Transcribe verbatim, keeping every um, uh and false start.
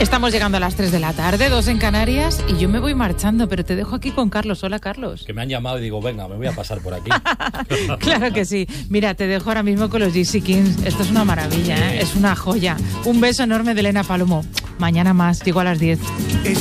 Estamos llegando a las tres de la tarde, dos en Canarias, y yo me voy marchando, pero te dejo aquí con Carlos. Hola, Carlos. Que me han llamado y digo, venga, me voy a pasar por aquí. Claro que sí. Mira, te dejo ahora mismo con los G C Kings. Esto es una maravilla, ¿eh? Es una joya. Un beso enorme de Elena Palomo. Mañana más, llego a las diez.